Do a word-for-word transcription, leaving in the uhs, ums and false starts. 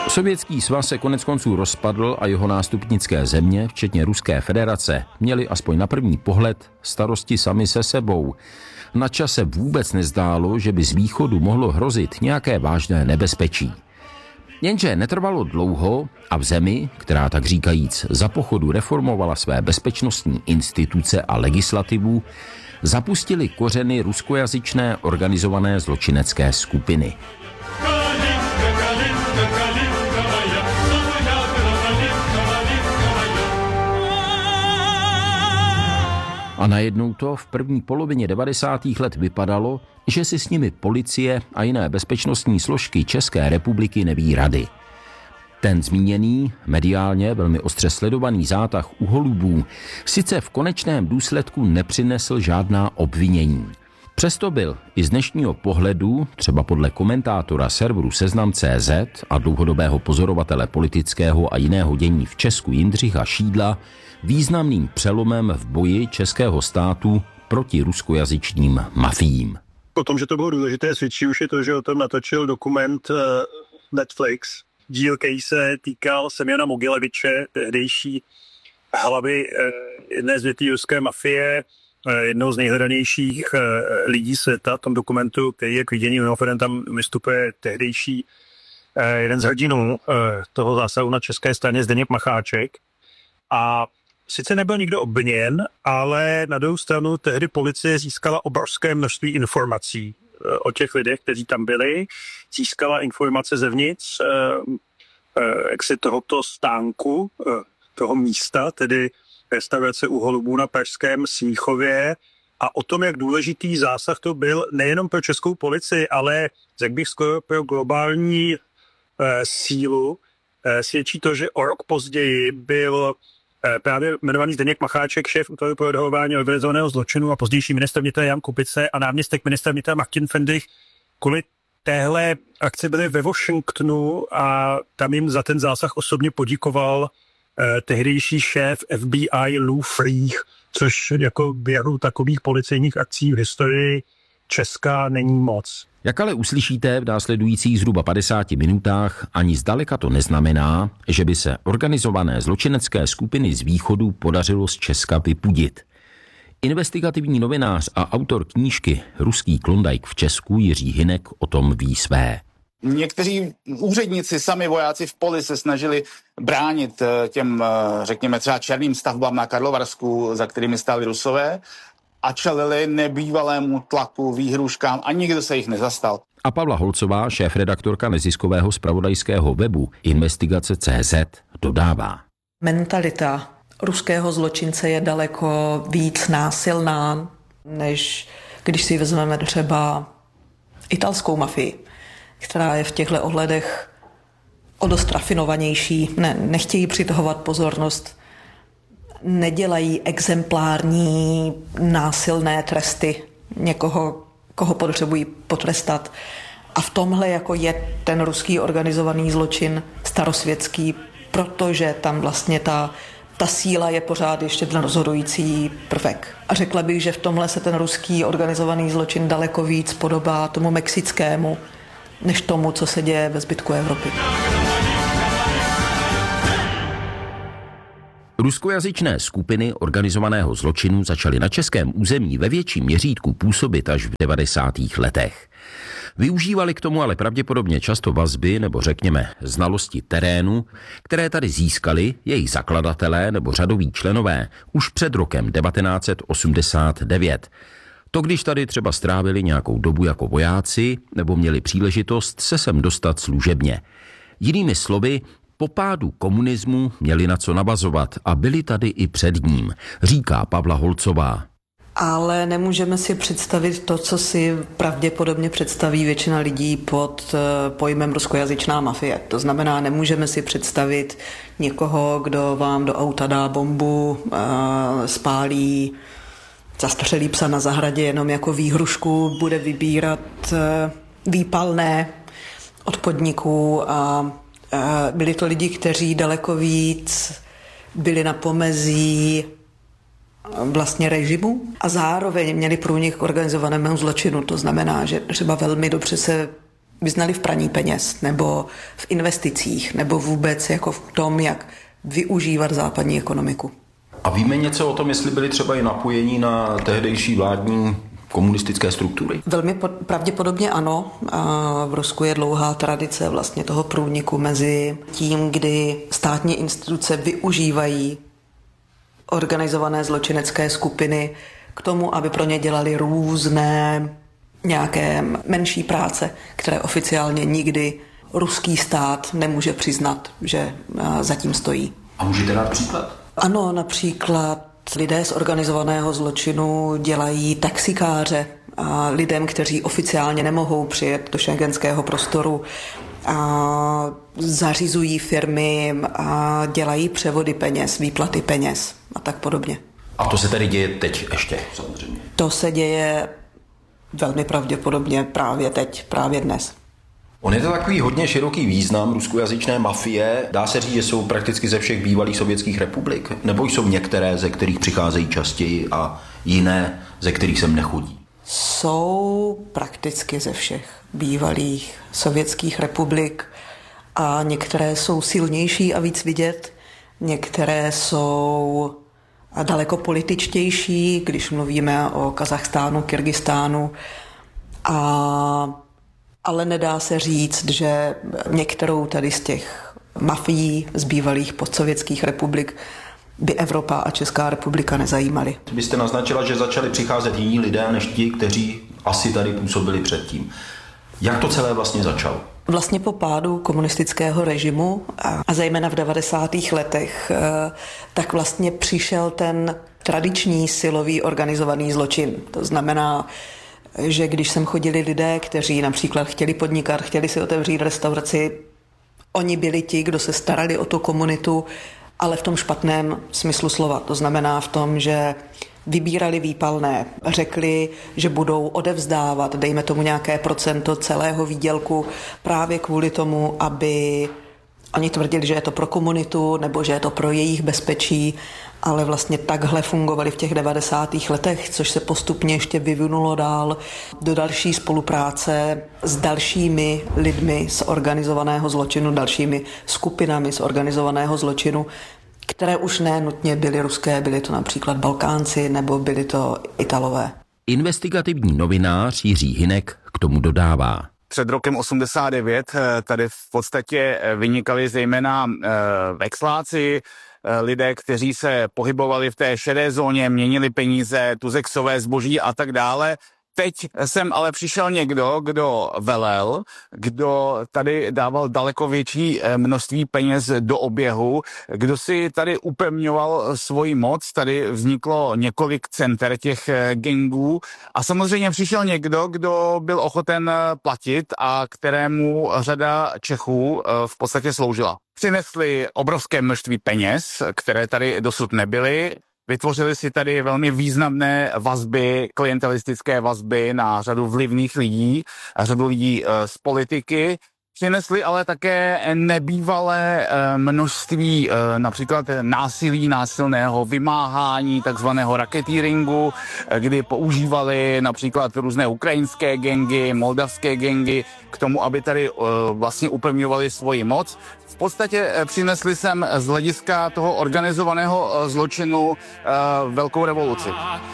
Sovětský svaz se koneckonců rozpadl a jeho nástupnické země, včetně Ruské federace, měly aspoň na první pohled starosti sami se sebou. Na čase vůbec nezdálo, že by z východu mohlo hrozit nějaké vážné nebezpečí. Jenže netrvalo dlouho a v zemi, která tak říkajíc za pochodu reformovala své bezpečnostní instituce a legislativu, zapustili kořeny ruskojazyčné organizované zločinecké skupiny. A najednou to v první polovině devadesátých let vypadalo, že si s nimi policie a jiné bezpečnostní složky České republiky neví rady. Ten zmíněný, mediálně velmi ostře sledovaný zátah u holubů sice v konečném důsledku nepřinesl žádná obvinění. Přesto byl i z dnešního pohledu, třeba podle komentátora serveru Seznam tečka cé zet a dlouhodobého pozorovatele politického a jiného dění v Česku Jindřicha Šídla, významným přelomem v boji českého státu proti ruskojazyčným mafiím. O tom, že to bylo důležité, svědčí už je to, že o tom natočil dokument uh, Netflix. Díl, který se týkal Semjana Mogileviče, tehdejší hlavy uh, jedné z větví ruské mafie, uh, jednou z nejhledanějších uh, lidí světa. V tom dokumentu, který je k vidění, mimochodem tam vystupuje tehdejší uh, jeden z hrdinů uh, toho zásahu na české straně, Zdeněk Macháček. A sice nebyl nikdo obviněn, ale na druhou stranu tehdy policie získala obrovské množství informací o těch lidech, kteří tam byli. Získala informace zevnitř jaksi tohoto stánku, toho místa, tedy restaurace U holubů na pražském Smíchově, a o tom, jak důležitý zásah to byl nejenom pro českou policii, ale řekl bych skoro pro globální sílu. Svědčí to, že o rok později byl právě jmenovaný Zdeněk Macháček, šéf útvaru pro odhalování organizovaného zločinu, a pozdější ministr vnitra Jan Kupice a náměstek ministra vnitra Martin Fendrich kvůli téhle akci byli ve Washingtonu a tam jim za ten zásah osobně podíkoval eh, tehdejší šéf F B I Lou Freeh, což jako běhu takových policejních akcí v historii Česka není moc. Jak ale uslyšíte v následujících zhruba padesáti minutách, ani zdaleka to neznamená, že by se organizované zločinecké skupiny z východu podařilo z Česka vypudit. Investigativní novinář a autor knížky Ruský klondajk v Česku Jiří Hynek o tom ví své. Někteří úředníci, sami vojáci v poli se snažili bránit těm, řekněme, třeba černým stavbám na Karlovarsku, za kterými stáli Rusové, a čelili nebývalému tlaku, výhruškám a nikdo se jich nezastal. A Pavla Holcová, šéfredaktorka neziskového zpravodajského webu Investigace tečka cé zet, dodává. Mentalita ruského zločince je daleko víc násilná, než když si vezmeme třeba italskou mafii, která je v těchto ohledech o dost rafinovanější. Ne, nechtějí přitahovat pozornost, nedělají exemplární násilné tresty někoho, koho potřebují potrestat. A v tomhle jako je ten ruský organizovaný zločin starosvětský, protože tam vlastně ta, ta síla je pořád ještě ten rozhodující prvek. A řekla bych, že v tomhle se ten ruský organizovaný zločin daleko víc podobá tomu mexickému, než tomu, co se děje ve zbytku Evropy. Ruskojazyčné skupiny organizovaného zločinu začaly na českém území ve větším měřítku působit až v devadesátých letech. Využívali k tomu ale pravděpodobně často vazby nebo řekněme znalosti terénu, které tady získali jejich zakladatelé nebo řadoví členové už před rokem devatenáct set osmdesát devět. To když tady třeba strávili nějakou dobu jako vojáci nebo měli příležitost se sem dostat služebně. Jinými slovy, po pádu komunismu měli na co navazovat a byli tady i před ním, říká Pavla Holcová. Ale nemůžeme si představit to, co si pravděpodobně představí většina lidí pod pojmem ruskojazyčná mafie. To znamená, nemůžeme si představit někoho, kdo vám do auta dá bombu, spálí, zastřelí psa na zahradě jenom jako výhrušku, bude vybírat výpalné od podniků a byli to lidi, kteří daleko víc byli na pomezí vlastně režimu a zároveň měli průnik k organizovanému zločinu. To znamená, že třeba velmi dobře se vyznali v praní peněz nebo v investicích nebo vůbec jako v tom, jak využívat západní ekonomiku. A víme něco o tom, jestli byli třeba i napojení na tehdejší vládní komunistické struktury? Velmi pravděpodobně ano. A v Rusku je dlouhá tradice vlastně toho průniku mezi tím, kdy státní instituce využívají organizované zločinecké skupiny k tomu, aby pro ně dělali různé nějaké menší práce, které oficiálně nikdy ruský stát nemůže přiznat, že zatím stojí. A můžete dát příklad? Ano, například lidé z organizovaného zločinu dělají taxikáře a lidem, kteří oficiálně nemohou přijet do schengenského prostoru, a zařizují firmy a dělají převody peněz, výplaty peněz a tak podobně. A to se tedy děje teď ještě, samozřejmě? To se děje velmi pravděpodobně právě teď, právě dnes. On je to takový hodně široký význam ruskojazyčné mafie. Dá se říct, že jsou prakticky ze všech bývalých sovětských republik? Nebo jsou některé, ze kterých přicházejí častěji a jiné, ze kterých sem nechodí? Jsou prakticky ze všech bývalých sovětských republik a některé jsou silnější a víc vidět, některé jsou daleko političtější, když mluvíme o Kazachstánu, Kyrgyzstánu, a, ale nedá se říct, že některou tady z těch mafií z bývalých postsovětských republik by Evropa a Česká republika nezajímaly. Byste naznačila, že začali přicházet jiní lidé než ti, kteří asi tady působili předtím. Jak to celé vlastně začalo? Vlastně po pádu komunistického režimu a zejména v devadesátých letech, tak vlastně přišel ten tradiční silový organizovaný zločin. To znamená, že když sem chodili lidé, kteří například chtěli podnikat, chtěli si otevřít restauraci, oni byli ti, kdo se starali o tu komunitu, ale v tom špatném smyslu slova. To znamená v tom, že vybírali výpalné, řekli, že budou odevzdávat, dejme tomu nějaké procento celého výdělku právě kvůli tomu, aby oni tvrdili, že je to pro komunitu nebo že je to pro jejich bezpečí, ale vlastně takhle fungovali v těch devadesátých letech, což se postupně ještě vyvinulo dál do další spolupráce s dalšími lidmi z organizovaného zločinu, dalšími skupinami z organizovaného zločinu, které už ne nutně byly ruské, byly to například Balkánci nebo byly to Italové. Investigativní novinář Jiří Hynek k tomu dodává. Před rokem osmdesát devět tady v podstatě vynikali zejména vexláci, lidé, kteří se pohybovali v té šedé zóně, měnili peníze, tuzexové zboží a tak dále. Teď sem ale přišel někdo, kdo velel, kdo tady dával daleko větší množství peněz do oběhu, kdo si tady upevňoval svoji moc, tady vzniklo několik center těch gangů a samozřejmě přišel někdo, kdo byl ochoten platit a kterému řada Čechů v podstatě sloužila. Přinesli obrovské množství peněz, které tady dosud nebyly. Vytvořili si tady velmi významné vazby, klientelistické vazby na řadu vlivných lidí a řadu lidí z politiky. Přinesli ale také nebývalé množství například násilí, násilného vymáhání, takzvaného racketeeringu, kdy používali například různé ukrajinské gangy, moldavské gangy k tomu, aby tady vlastně upevňovali svoji moc. V podstatě přinesli sem z hlediska toho organizovaného zločinu velkou revoluci.